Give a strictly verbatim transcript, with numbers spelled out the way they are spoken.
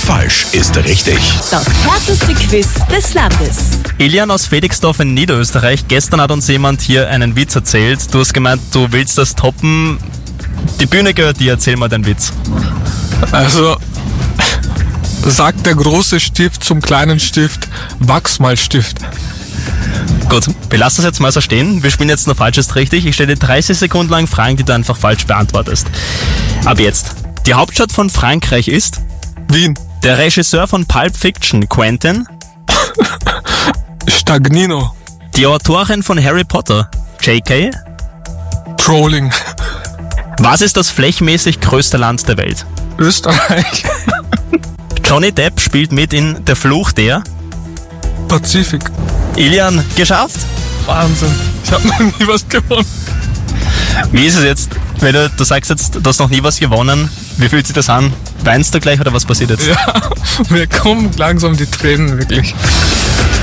falsch ist richtig. Das härteste Quiz des Landes. Ilian aus Felixdorf in Niederösterreich. Gestern hat uns jemand hier einen Witz erzählt. Du hast gemeint, du willst das toppen. Die Bühne gehört dir, erzähl mal deinen Witz. Also, sagt der große Stift zum kleinen Stift, wachs mal Stift. Gut, wir lassen es jetzt mal so stehen. Wir spielen jetzt nur falsch ist richtig. Ich stelle dir dreißig Sekunden lang Fragen, die du einfach falsch beantwortest. Ab jetzt. Die Hauptstadt von Frankreich ist? Wien. Der Regisseur von Pulp Fiction, Quentin? Stagnino. Die Autorin von Harry Potter, J K? Trolling. Was ist das flächenmäßig größte Land der Welt? Österreich. Johnny Depp spielt mit in Der Fluch der? Pazifik. Ilian, geschafft? Wahnsinn. Ich habe noch nie was gewonnen. Wie ist es jetzt, wenn du, du sagst jetzt, du hast noch nie was gewonnen? Wie fühlt sich das an? Weinst du gleich oder was passiert jetzt? Ja, mir kommen langsam die Tränen, wirklich.